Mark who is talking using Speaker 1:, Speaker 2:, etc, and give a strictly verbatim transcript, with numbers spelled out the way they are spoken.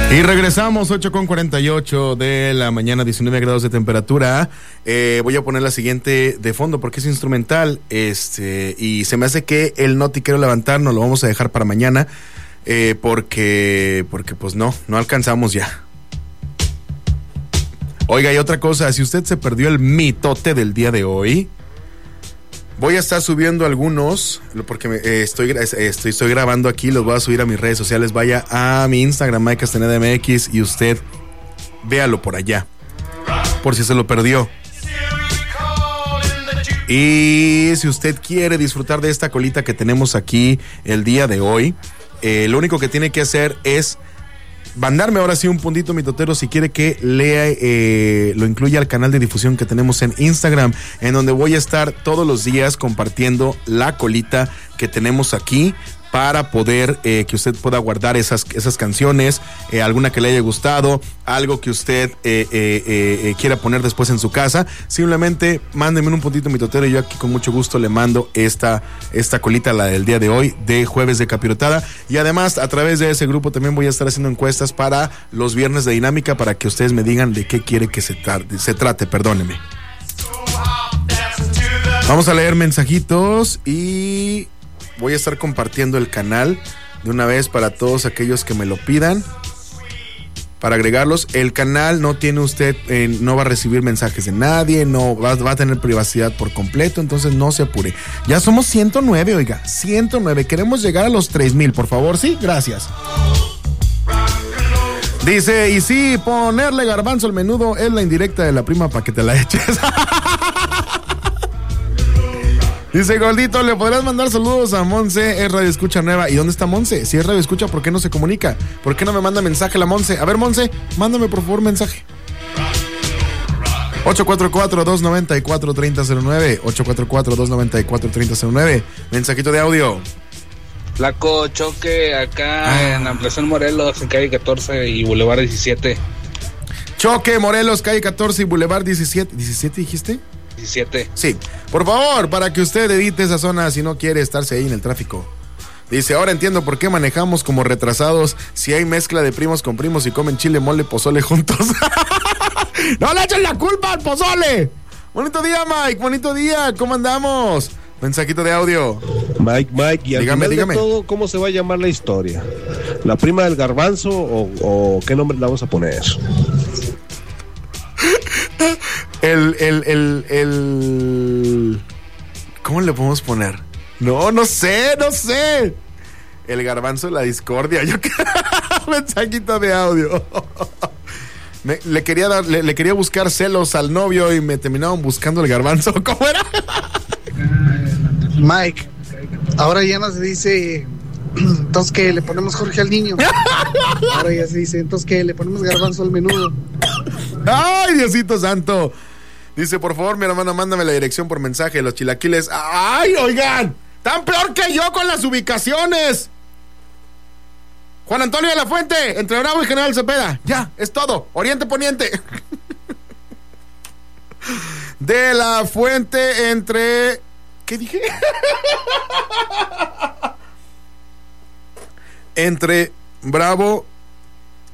Speaker 1: Y regresamos, ocho con cuarenta y ocho de la mañana, diecinueve grados de temperatura. Eh, voy a poner la siguiente de fondo porque es instrumental. Este, y se me hace que el no te quiero levantar nos lo vamos a dejar para mañana. Eh, porque, porque pues no, no alcanzamos ya. Oiga, y otra cosa, si usted se perdió el mitote del día de hoy, voy a estar subiendo algunos, porque me, eh, estoy, eh, estoy, estoy grabando aquí, los voy a subir a mis redes sociales. Vaya a mi Instagram, Mike Castaneda M X, y usted véalo por allá, por si se lo perdió. Y si usted quiere disfrutar de esta colita que tenemos aquí el día de hoy, eh, lo único que tiene que hacer es mandarme ahora sí un puntito mitotero si quiere que lea, eh, lo incluya al canal de difusión que tenemos en Instagram, en donde voy a estar todos los días compartiendo la colita que tenemos aquí para poder eh, que usted pueda guardar esas, esas canciones, eh, alguna que le haya gustado, algo que usted eh, eh, eh, quiera poner después en su casa. Simplemente mándeme un puntito mitotero y yo aquí con mucho gusto le mando esta, esta colita, la del día de hoy, de Jueves de Capirotada. Y además, a través de ese grupo también voy a estar haciendo encuestas para los viernes de dinámica, para que ustedes me digan de qué quiere que se, tra- se trate, perdóneme. Vamos a leer mensajitos y voy a estar compartiendo el canal de una vez para todos aquellos que me lo pidan, para agregarlos. El canal no tiene usted, eh, no va a recibir mensajes de nadie, no va, va a tener privacidad por completo, entonces no se apure. Ya somos ciento nueve, oiga, ciento nueve, queremos llegar a los tres mil, por favor, sí, gracias. Dice, y sí, ponerle garbanzo al menudo es la indirecta de la prima para que te la eches. Dice Goldito, ¿le podrías mandar saludos a Monse? Es Radio Escucha Nueva. ¿Y dónde está Monse? Si es Radio Escucha, ¿por qué no se comunica? ¿Por qué no me manda mensaje la Monse? A ver, Monse, mándame por favor mensaje. ocho cuatro cuatro, dos nueve cuatro, tres cero cero nueve ocho cuatro cuatro, dos nueve cuatro, tres cero cero nueve. Mensajito de audio.
Speaker 2: Flaco, choque acá ah. en Ampliación Morelos, en calle catorce y Boulevard diecisiete.
Speaker 1: Choque Morelos, calle catorce y Boulevard diecisiete. ¿diecisiete dijiste?
Speaker 2: diecisiete.
Speaker 1: Sí, por favor, para que usted evite esa zona si no quiere estarse ahí en el tráfico. Dice, ahora entiendo por qué manejamos como retrasados si hay mezcla de primos con primos y comen chile, mole, pozole juntos. ¡No le echen la culpa al pozole! Bonito día, Mike, bonito día, ¿cómo andamos? Mensajito de audio.
Speaker 3: Mike, Mike, y al
Speaker 1: dígame,
Speaker 3: final
Speaker 1: dígame.
Speaker 3: de todo, ¿cómo se va a llamar la historia? ¿La prima del garbanzo o, o qué nombre le vamos a poner?
Speaker 1: El, el, el, el... ¿Cómo le podemos poner? No, no sé, no sé. El garbanzo de la discordia. Yo mensajito de audio. Me, le quería dar, le, le quería buscar celos al novio y me terminaron buscando el garbanzo. ¿Cómo era?
Speaker 4: Mike, ahora ya no se dice, entonces que le ponemos Jorge al niño. Ahora ya se dice, entonces que le ponemos garbanzo al menudo.
Speaker 1: Ay, Diosito santo. Dice, por favor, mi hermana, mándame la dirección por mensaje de los chilaquiles. Ay, oigan, tan peor que yo con las ubicaciones. Juan Antonio de la Fuente, entre Bravo y General Cepeda. Ya, es todo. Oriente Poniente. De la Fuente entre... ¿Qué dije? Entre Bravo